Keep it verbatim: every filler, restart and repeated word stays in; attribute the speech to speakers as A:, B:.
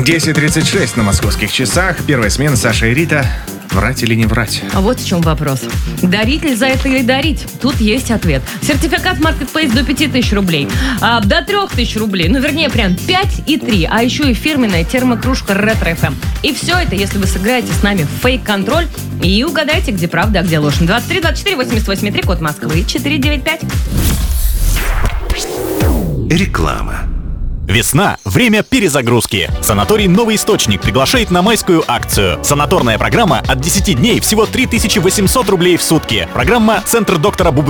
A: десять тридцать шесть на московских часах. Первая смена, Саша и Рита. Врать или не врать?
B: А вот в чем вопрос. Дарить ли за это или дарить? Тут есть ответ. Сертификат Marketplace до пяти тысяч рублей. А, до трех тысяч рублей. Ну, вернее, прям пять и три. А еще и фирменная термокружка Ретро эф эм. И все это, если вы сыграете с нами в фейк-контроль и угадаете, где правда, а где ложь. двадцать три двадцать четыре восемьдесят восемь три, код Москвы, четыре девять пять.
C: Реклама.
D: Весна – время перезагрузки. Санаторий «Новый источник» приглашает на майскую акцию. Санаторная программа от десяти дней всего три тысячи восемьсот рублей в сутки. Программа «Центр доктора Бубнова».